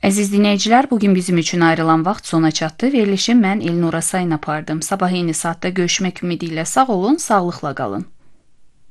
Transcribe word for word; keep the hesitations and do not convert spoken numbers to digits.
Əziz dinləyicilər, bugün bizim üçün ayrılan vaxt sona çatdı. Verilişi mən Elnura Sayın apardım. Sabah eyni saatda görüşmək ümidi ilə sağ olun, sağlıqla qalın.